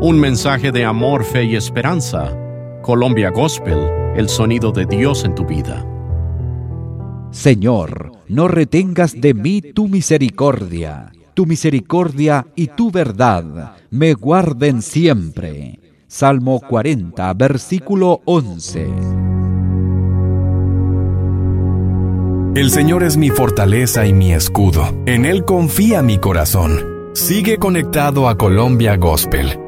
Un mensaje de amor, fe y esperanza. Colombia Gospel, el sonido de Dios en tu vida. Señor, no retengas de mí tu misericordia y tu verdad me guarden siempre. Salmo 40, versículo 11. El Señor es mi fortaleza y mi escudo. En Él confía mi corazón. Sigue conectado a Colombia Gospel